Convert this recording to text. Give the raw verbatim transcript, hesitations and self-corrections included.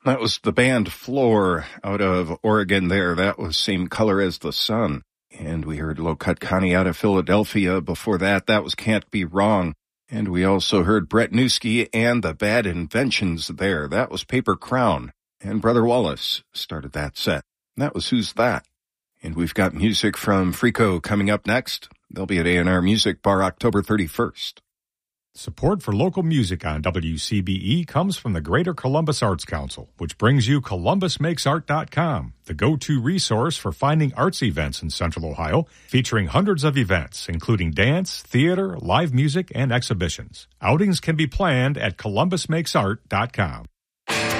That was the band Floor out of Oregon there. That was Same Color as the Sun. And we heard Low Cut Connie out of Philadelphia. Before that, that was Can't Be Wrong. And we also heard Brett Newski and the Bad Inventions there. That was Paper Crown. And Brother Wallace started that set. That was Who's That? And we've got music from Frico coming up next. They'll be at A and R Music Bar October thirty-first. Support for local music on W C B E comes from the Greater Columbus Arts Council, which brings you Columbus Makes Art dot com, the go-to resource for finding arts events in Central Ohio, featuring hundreds of events, including dance, theater, live music, and exhibitions. Outings can be planned at Columbus Makes Art dot com.